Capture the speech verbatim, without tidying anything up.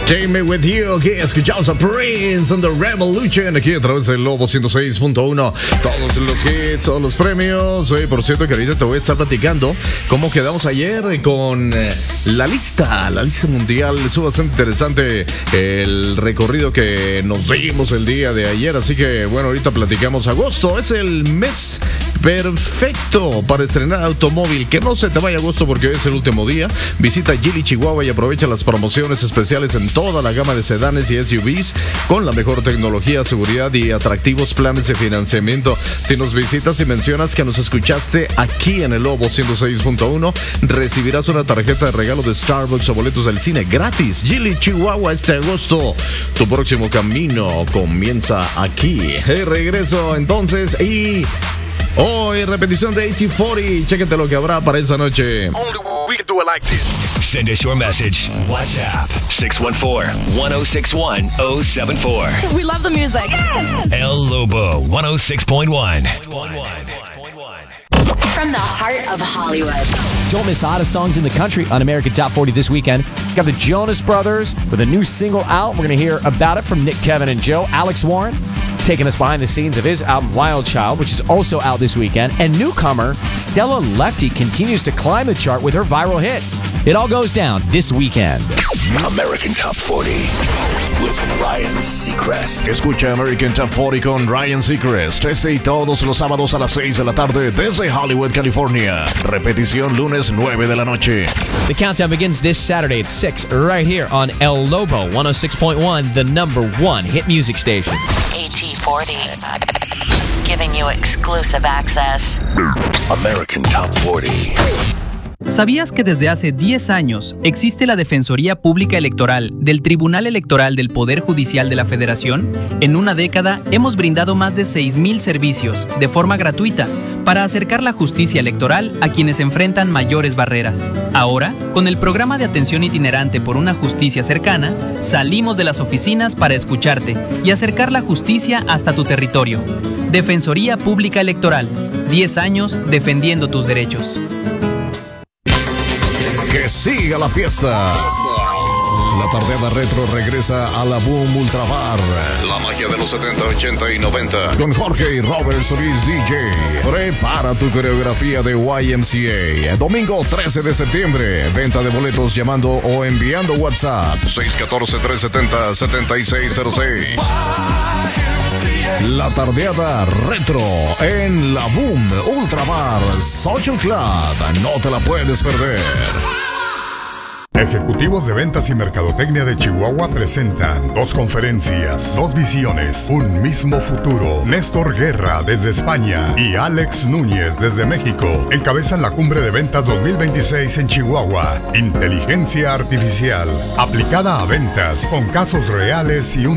Take Me With You, aquí escuchamos a Prince and the Revolution, aquí a través del Lobo ciento seis punto uno. Todos los hits, todos los premios. Oye, por cierto, que ahorita te voy a estar platicando cómo quedamos ayer con la lista, la lista mundial. Estuvo bastante interesante el recorrido que nos dimos el día de ayer. Así que, bueno, ahorita platicamos. Agosto es el mes perfecto para estrenar automóvil. Que no se te vaya agosto porque hoy es el último día. Visita Geely Chihuahua y aprovecha las promociones especiales en toda la gama de sedanes y S U Vs con la mejor tecnología, seguridad y atractivos planes de financiamiento. Si nos visitas y mencionas que nos escuchaste aquí en el Lobo ciento seis punto uno, recibirás una tarjeta de regalo de Starbucks o boletos del cine gratis. Geely Chihuahua este agosto. Tu próximo camino comienza aquí. Hey, regreso entonces y hoy repetición de ochenta cuarenta. Chéquete lo que habrá para esa noche. Only we can do it like this. Send us your message. WhatsApp six one four, one oh six one, oh seven four. We love the music. El Lobo one oh six point one. From the heart of Hollywood. Don't miss the hottest songs in the country on American Top forty this weekend. We've got the Jonas Brothers with a new single out. We're going to hear about it from Nick, Kevin, and Joe. Alex Warren taking us behind the scenes of his album Wild Child, which is also out this weekend. And newcomer Stella Lefty continues to climb the chart with her viral hit. It all goes down this weekend. American Top forty with Ryan Seacrest. Escucha American Top cuarenta con Ryan Seacrest. Este y todos los sábados a las seis de la tarde desde Hollywood, California. Repetición lunes nueve de la noche. The countdown begins this Saturday at six right here on El Lobo one oh six point one, the number one hit music station. A T forty, giving you exclusive access. American Top forty. ¿Sabías que desde hace diez años existe la Defensoría Pública Electoral del Tribunal Electoral del Poder Judicial de la Federación? En una década hemos brindado más de seis mil servicios de forma gratuita para acercar la justicia electoral a quienes enfrentan mayores barreras. Ahora, con el programa de atención itinerante por una justicia cercana, salimos de las oficinas para escucharte y acercar la justicia hasta tu territorio. Defensoría Pública Electoral, diez años defendiendo tus derechos. Que siga la fiesta. La tardeada retro regresa a la Boom Ultra Bar. La magia de los setenta, ochenta y noventa. Con Jorge y Robert Solís D J. Prepara tu coreografía de Y M C A. Domingo trece de septiembre. Venta de boletos llamando o enviando WhatsApp. seis uno cuatro, tres siete cero, siete seis cero seis. La tardeada retro en la Boom Ultra Bar Social Club. No te la puedes perder. Ejecutivos de Ventas y Mercadotecnia de Chihuahua presentan dos conferencias, dos visiones, un mismo futuro. Néstor Guerra desde España y Alex Núñez desde México encabezan la Cumbre de Ventas dos mil veintiséis en Chihuahua. Inteligencia artificial aplicada a ventas con casos reales y un